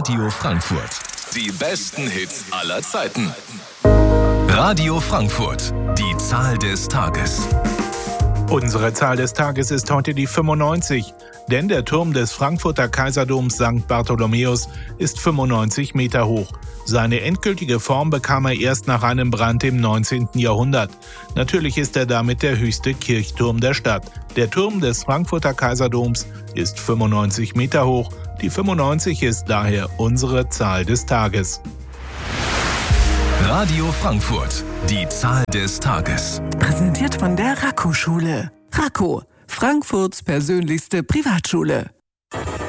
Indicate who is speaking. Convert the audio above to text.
Speaker 1: Radio Frankfurt. Die besten Hits aller Zeiten. Radio Frankfurt. Die Zahl des Tages.
Speaker 2: Unsere Zahl des Tages ist heute die 95, denn der Turm des Frankfurter Kaiserdoms St. Bartholomäus ist 95 Meter hoch. Seine endgültige Form bekam er erst nach einem Brand im 19. Jahrhundert. Natürlich ist er damit der höchste Kirchturm der Stadt. Der Turm des Frankfurter Kaiserdoms ist 95 Meter hoch. Die 95 ist daher unsere Zahl des Tages.
Speaker 1: Radio Frankfurt. Die Zahl des Tages.
Speaker 3: Präsentiert von der Raco-Schule. Raco, Frankfurts persönlichste Privatschule.